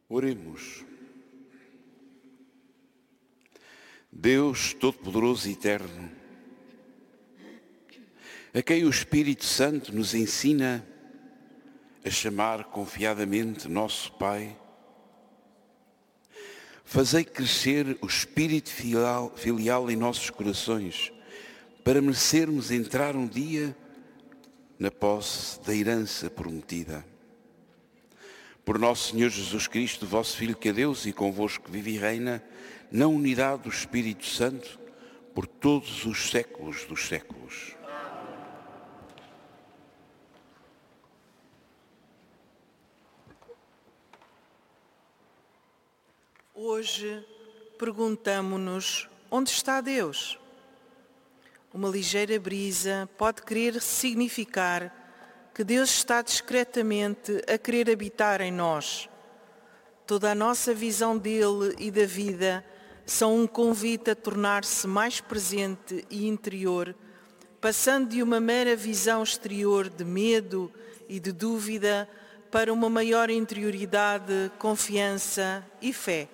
Oremos. Deus Todo-Poderoso e Eterno, a quem o Espírito Santo nos ensina a chamar confiadamente nosso Pai, fazei crescer o espírito filial em nossos corações, para merecermos entrar um dia na posse da herança prometida. Por nosso Senhor Jesus Cristo, vosso Filho, que é Deus e convosco vive e reina, na unidade do Espírito Santo, por todos os séculos dos séculos. Hoje perguntamo-nos: onde está Deus? Uma ligeira brisa pode querer significar que Deus está discretamente a querer habitar em nós. Toda a nossa visão dele e da vida são um convite a tornar-se mais presente e interior, passando de uma mera visão exterior de medo e de dúvida para uma maior interioridade, confiança e fé.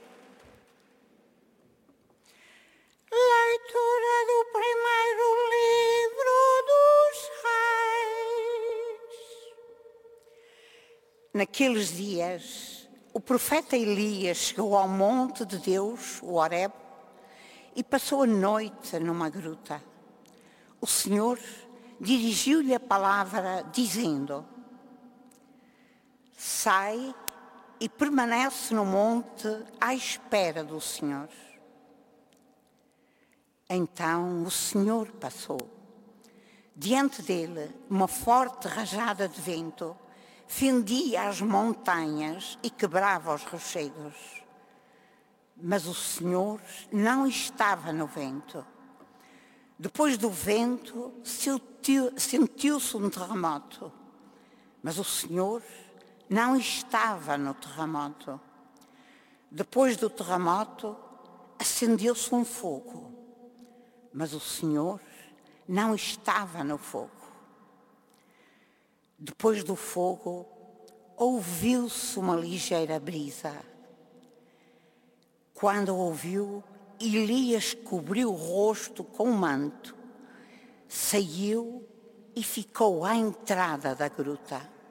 Leitura do primeiro livro dos Reis. Naqueles dias, o profeta Elias chegou ao monte de Deus, o Horebe, e passou a noite numa gruta. O Senhor dirigiu-lhe a palavra, dizendo: sai e permanece no monte à espera do Senhor. Então o Senhor passou. Diante dele, uma forte rajada de vento fendia as montanhas e quebrava os rochedos. Mas o Senhor não estava no vento. Depois do vento, sentiu-se um terremoto. Mas o Senhor não estava no terremoto. Depois do terremoto, acendeu-se um fogo. Mas o Senhor não estava no fogo. Depois do fogo, ouviu-se uma ligeira brisa. Quando ouviu, Elias cobriu o rosto com um manto, saiu e ficou à entrada da gruta.